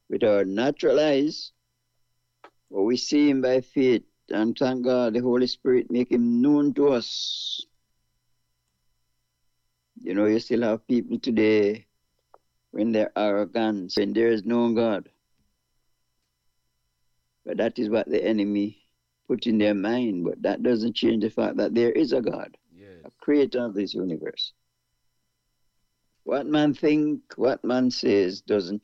with our natural eyes, but we see him by faith. And thank God the Holy Spirit make him known to us. You know, you still have people today when they're arrogant, when there is no God. But that is what the enemy put in their mind. But that doesn't change the fact that there is a God, Yes. a creator of this universe. What man think, what man says doesn't